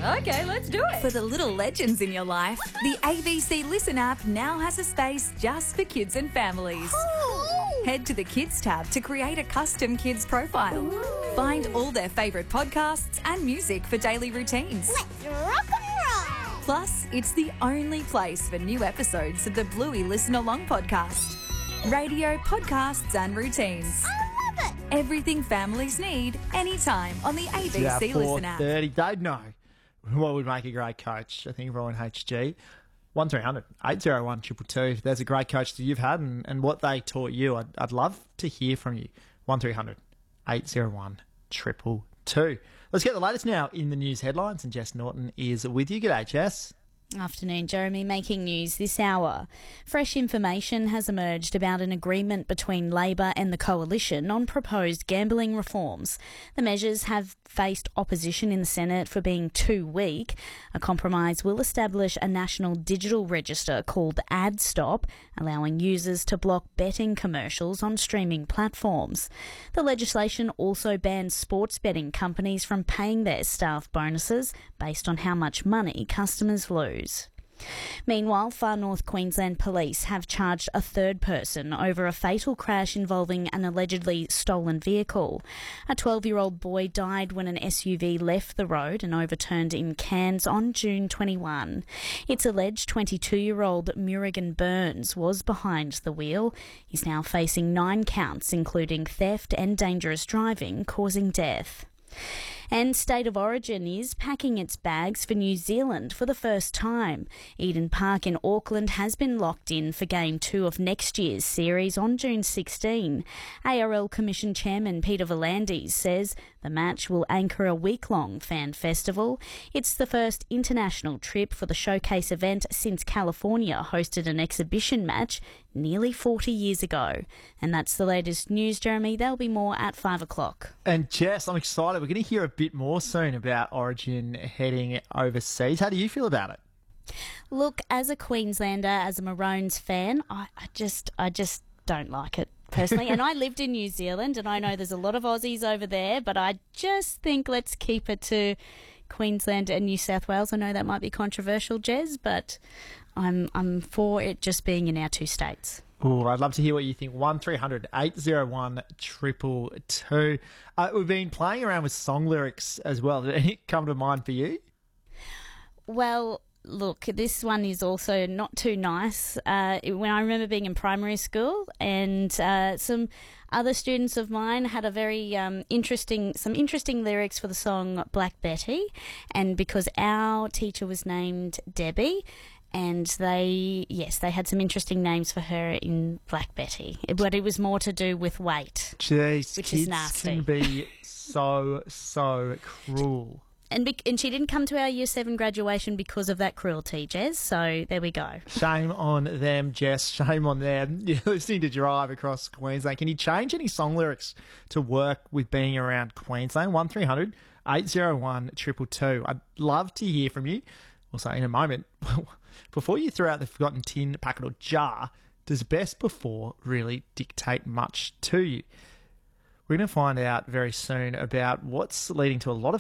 Okay, let's do it. For the little legends in your life, the ABC Listen app now has a space just for kids and families. Ooh. Head to the Kids tab to create a custom kids profile. Ooh. Find all their favourite podcasts and music for daily routines. Let's rock and roll. Plus, it's the only place for new episodes of the Bluey Listen Along podcast. Radio, podcasts and routines. I love it. Everything families need, anytime on the ABC Listen app. 4:30. Don't know what would make a great coach. I think Rowan HG. 1300 801 222. There's a great coach that you've had and what they taught you. I'd love to hear from you. 1300 801 222. Let's get the latest now in the news headlines, and Jess Norton is with you. G'day, Jess. Afternoon, Jeremy. Making news this hour. Fresh information has emerged about an agreement between Labor and the Coalition on proposed gambling reforms. The measures have faced opposition in the Senate for being too weak. A compromise will establish a national digital register called AdStop, allowing users to block betting commercials on streaming platforms. The legislation also bans sports betting companies from paying their staff bonuses based on how much money customers lose. Meanwhile, Far North Queensland Police have charged a third person over a fatal crash involving an allegedly stolen vehicle. A 12-year-old boy died when an SUV left the road and overturned in Cairns on June 21. It's alleged 22-year-old Murugan Burns was behind the wheel. He's now facing 9 counts, including theft and dangerous driving, causing death. And State of Origin is packing its bags for New Zealand for the first time. Eden Park in Auckland has been locked in for Game 2 of next year's series on June 16. ARL Commission Chairman Peter V'landys says the match will anchor a week-long fan festival. It's the first international trip for the showcase event since California hosted an exhibition match nearly 40 years ago. And that's the latest news, Jeremy. There'll be more at 5 o'clock. And Jess, I'm excited. We're going to hear a bit more soon about Origin heading overseas. How do you feel about it? Look, as a Queenslander, as a Maroons fan, I just don't like it personally. And I lived in New Zealand, and I know there's a lot of Aussies over there, but I just think let's keep it to Queensland and New South Wales. I know that might be controversial, Jez, but I'm for it just being in our 2 states. Oh, I'd love to hear what you think. 1300 801 222. We've been playing around with song lyrics as well. Did any come to mind for you? Well, look, this one is also not too nice. When I remember being in primary school, and some other students of mine had a very interesting lyrics for the song Black Betty, and because our teacher was named Debbie, and they had some interesting names for her in Black Betty, but it was more to do with weight. Jeez, which kids is nasty. can be so cruel. And she didn't come to our Year 7 graduation because of that cruelty, Jez, so there we go. Shame on them, Jess. Shame on them. You're listening to Drive across Queensland. Can you change any song lyrics to work with being around Queensland? 1300 801 222. I'd love to hear from you. We'll say in a moment. Before you throw out the forgotten tin, packet or jar, does best before really dictate much to you? We're going to find out very soon about what's leading to a lot of